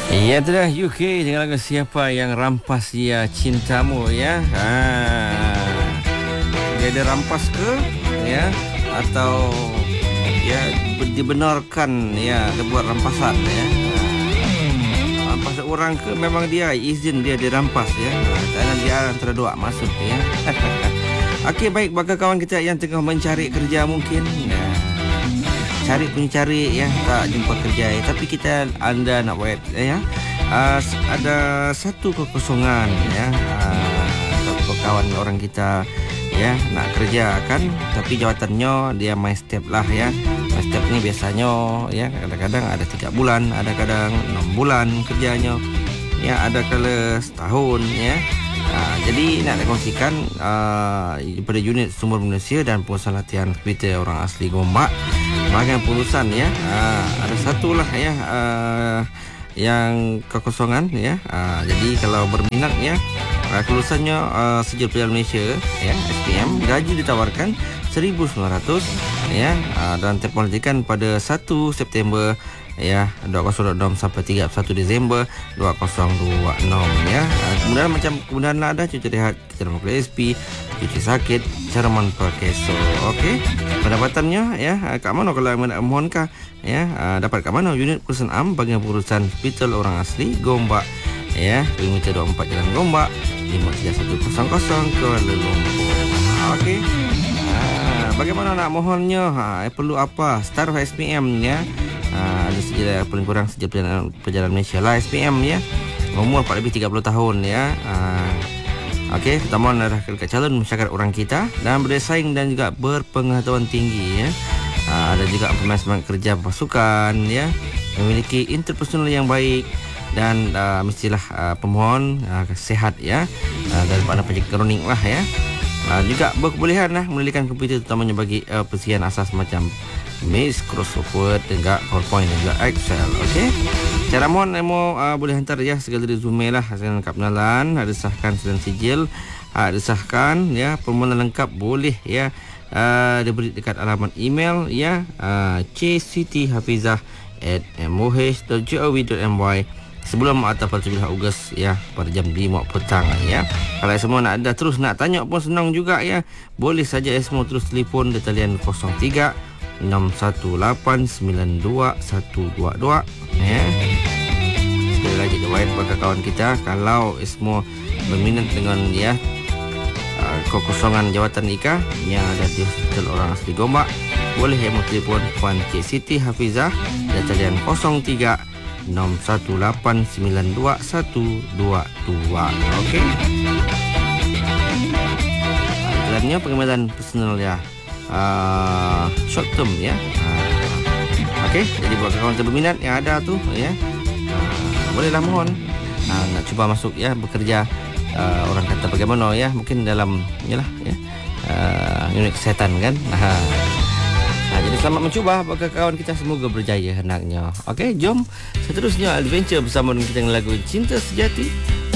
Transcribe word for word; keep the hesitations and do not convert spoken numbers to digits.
Ya, itulah U K dengan lagu Siapa Yang Rampas Ya Cintamu ya. Ha. Dia ada rampas ke ya atau ya dibenarkan ya dia buat rampasan ya. Ha. Rampas orang ke memang dia izin dia dirampas ya. Karena dia antara dua masuk ya. Okey, baik bagi kawan kita yang tengah mencari kerja mungkin ya. Cari punya cari ya, tak jumpa kerja ya. Tapi kita anda nak buat ya, uh, ada satu kekosongan ya, uh, satu kawan orang kita ya nak kerja kan, tapi jawatannya dia my step lah ya. My step ni biasanya ya kadang-kadang ada tiga bulan, ada kadang enam bulan kerjanya ya, ada kala setahun ya. Uh, jadi nak dikongsikan uh, daripada unit sumber manusia dan pengurusan latihan komputer orang asli Gombak bahagian pengurusan ya, uh, ada satu lah ya uh, yang kekosongan ya. Uh, jadi kalau berminat ya, uh, kelulusannya uh, Sijil Pelajar Malaysia ya S P M, gaji ditawarkan seribu sembilan ratus ya, uh, dan terpelantikan pada satu September ya dua ribu dua puluh enam sampai tiga puluh satu Disember dua ribu dua puluh enam ya. Uh, kemudian macam kemudian lah ada cuti rehat, cuti ramalan S P, cuti sakit, caraman perkeso. Okey, pendapatannya ya kat mana kalau nak mohon kah ya, uh, dapat kat mana? Unit Pengurusan Am bahagian pengurusan hospital orang asli Gombak ya, kilometer dua puluh empat Jalan Gombak lima tiga satu kosong kosong Kuala Lumpur. Okey, uh, bagaimana nak mohonnya? Ha, perlu apa? Start S P M ya. Uh, ada sejarah paling kurang sejak perjalanan, perjalanan Malaysia lah S P M ya, umur empat lebih tiga puluh tahun ya. uh, Okey, pertama adalah dekat calon masyarakat orang kita dan bersaing dan juga berpengetahuan tinggi ya. uh, Ada juga pemain semangat kerja pasukan ya, memiliki interpersonal yang baik dan uh, mestilah uh, pemohon uh, sehat ya, uh, daripada penyakit kronik lah ya. uh, Juga berkebolehan lah menelitikan komputer terutamanya bagi uh, persediaan asas macam Microsoft Word, juga PowerPoint dan juga Excel. Okey. Cara mohon emo uh, boleh hantar ya segala resume lah, hasil lengkap pengenalan, ada sahkan sedan sijil, ada sahkan ya, permohonan lengkap boleh ya uh, diberi dekat alamat email ya, uh, c siti hafizah at m o h dot gov dot m y sebelum atau pada tujuh belas Ogos ya pada jam lima petang ya. Kalau semua nak ada terus nak tanya pun senang juga ya, boleh saja semua terus telefon di talian kosong tiga enam satu lapan sembilan dua satu dua dua ya. Sekali lagi jawab bagi kawan kita, kalau semua berminat dengan ya uh, kekosongan jawatan nikah yang ada di hospital orang asli Gombak, boleh hemo telefon Puan Cik Siti Hafizah di talian kosong tiga enam satu lapan sembilan dua satu dua dua. Okey. Iklannya pengenalan personal ya, Uh, short term ya. uh, Okey, jadi buat kawan yang berminat yang ada tu ya, uh, bolehlah mohon uh, nak cuba masuk ya bekerja, uh, orang kata bagaimana ya, mungkin dalam yalah ya, uh, unit kesihatan kan. uh, uh, Jadi selamat mencuba bagi kawan kita, semoga berjaya hendaknya. Okey, jom seterusnya adventure bersama dengan kita dengan lagu Cinta Sejati